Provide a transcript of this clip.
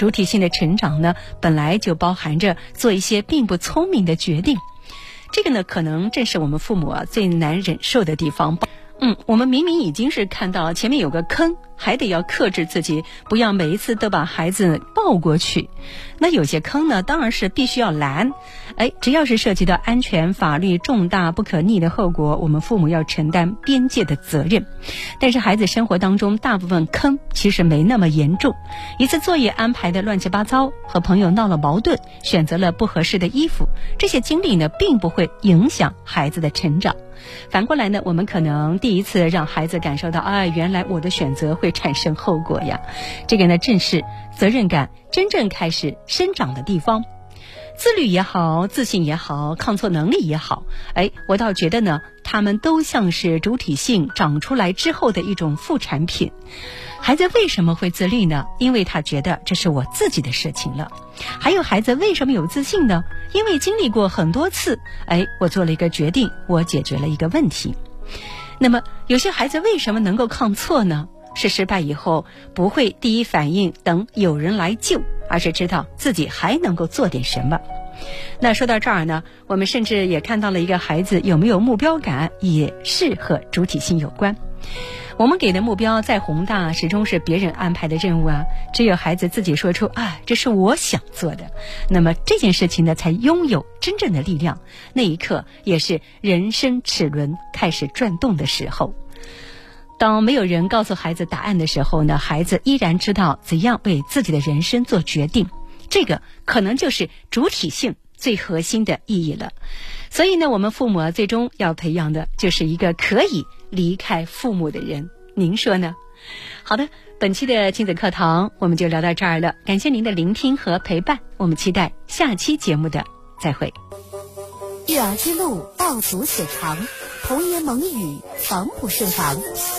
主体性的成长呢，本来就包含着做一些并不聪明的决定。这个呢，可能正是我们父母最难忍受的地方。我们明明已经是看到前面有个坑，还得要克制自己，不要每一次都把孩子抱过去。那有些坑呢，当然是必须要拦。只要是涉及到安全、法律重大不可逆的后果，我们父母要承担边界的责任。但是孩子生活当中大部分坑其实没那么严重，一次作业安排的乱七八糟，和朋友闹了矛盾，选择了不合适的衣服，这些经历呢，并不会影响孩子的成长。反过来呢，我们可能第一次让孩子感受到，原来我的选择会产生后果呀。这个呢，正是责任感真正开始生长的地方。自律也好，自信也好，抗挫能力也好，我倒觉得呢，他们都像是主体性长出来之后的一种副产品。孩子为什么会自律呢？因为他觉得这是我自己的事情了。还有孩子为什么有自信呢？因为经历过很多次，我做了一个决定，我解决了一个问题。那么有些孩子为什么能够抗挫呢？是失败以后不会第一反应等有人来救，而是知道自己还能够做点什么。那说到这儿呢，我们甚至也看到了一个孩子有没有目标感，也是和主体性有关。我们给的目标再宏大，始终是别人安排的任务啊。只有孩子自己说出这是我想做的，那么这件事情呢，才拥有真正的力量。那一刻也是人生齿轮开始转动的时候。当没有人告诉孩子答案的时候呢，孩子依然知道怎样为自己的人生做决定。这个可能就是主体性最核心的意义了。所以呢，我们父母最终要培养的就是一个可以离开父母的人。您说呢？好的，本期的亲子课堂我们就聊到这儿了，感谢您的聆听和陪伴，我们期待下期节目的再会。 育儿之路道阻且长，童言萌语防不胜防。